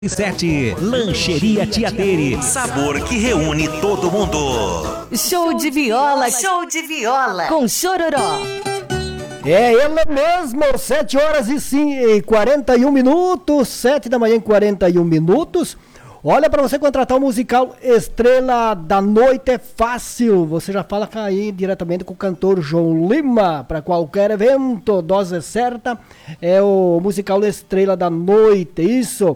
7, Lancheria Tiateire, sabor que reúne todo mundo. Show de viola, show de viola, com Chororó. É ela mesmo, 7 horas e 41 minutos, 7 da manhã e 41 minutos. Olha, para você contratar o musical Estrela da Noite é fácil. Você já fala aí diretamente com o cantor João Lima. Para qualquer evento, dose certa, é o musical Estrela da Noite, isso.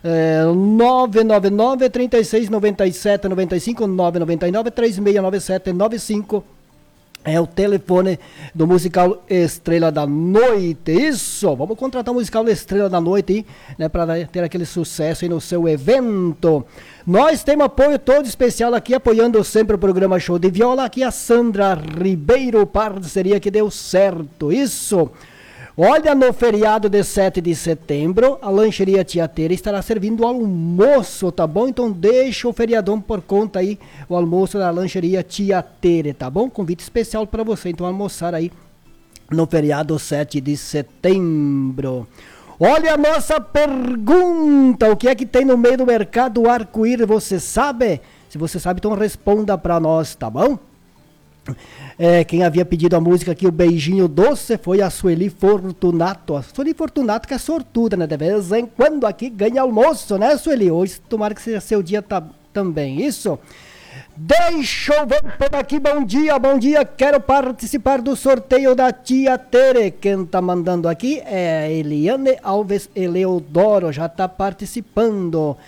999 36 97 95 999 3697 95 é o telefone do musical Estrela da Noite. Isso, vamos contratar o musical Estrela da Noite aí, né, para ter aquele sucesso aí no seu evento. Nós temos apoio todo especial aqui, apoiando sempre o programa Show de Viola, aqui a Sandra Ribeiro, parceria que deu certo, isso. Olha, no feriado de 7 de setembro, a Lancheria Tiateire estará servindo almoço, tá bom? Então deixa o feriadão por conta aí, o almoço da Lancheria Tiateire, tá bom? Convite especial para você, então, almoçar aí no feriado 7 de setembro. Olha a nossa pergunta, o que é que tem no meio do mercado arco-íris, você sabe? Se você sabe, então responda para nós, tá bom? Quem havia pedido a música aqui, o Beijinho Doce, foi a Sueli Fortunato. A Sueli Fortunato que é sortuda, né? De vez em quando aqui ganha almoço, né, Sueli? Hoje tomara que seja seu dia também, isso? Deixa eu ver por aqui, bom dia, quero participar do sorteio da Tiateire. Quem tá mandando aqui é a Eliane Alves Eleodoro, já tá participando.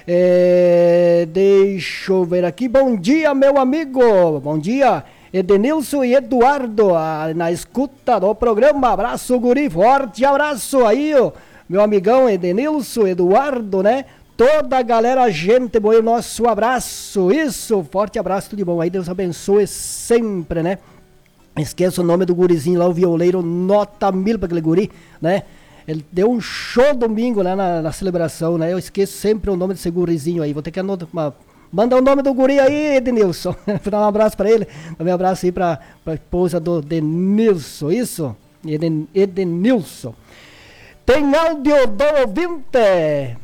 Deixa eu ver aqui, bom dia, meu amigo, bom dia. Edenilson e Eduardo, na escuta do programa. Abraço, guri, forte abraço aí, ó, meu amigão Edenilson, Eduardo, né? Toda a galera, gente boa, nosso abraço, isso, forte abraço, tudo de bom aí, Deus abençoe sempre, né? Esqueça o nome do gurizinho lá, o violeiro, nota 1000 para aquele guri, né? Ele deu um show domingo, né, na celebração, né? Eu esqueço sempre o nome desse gurizinho aí, vou ter que anotar manda o nome do guri aí, Edenilson. Vou dar um abraço pra ele. Um abraço aí pra esposa do Denilson, isso? Edenilson. Tem áudio do ouvinte.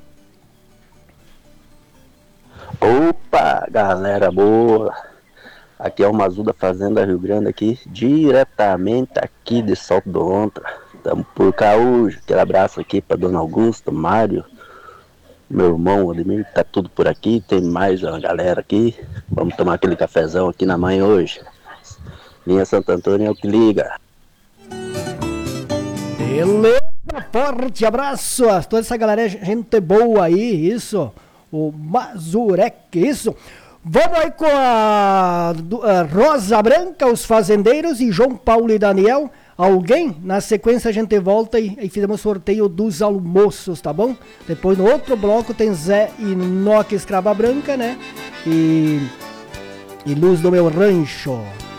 Opa, galera boa. Aqui é o Mazu da Fazenda Rio Grande aqui, diretamente aqui de Salto do Lontra. Estamos por cá hoje. Aquele abraço aqui pra Dona Augusta, Mário, meu irmão Ademir, tá tudo por aqui, tem mais uma galera aqui. Vamos tomar aquele cafezão aqui na manhã hoje. Linha Santo Antônio é o que liga. Beleza, forte abraço a toda essa galera, gente boa aí, isso. O Mazurek, isso. Vamos aí com a Rosa Branca, os Fazendeiros e João Paulo e Daniel. Alguém? Na sequência a gente volta e fizemos sorteio dos almoços, tá bom? Depois no outro bloco tem Zé Inoque Escrava Branca, né? E Luz do Meu Rancho.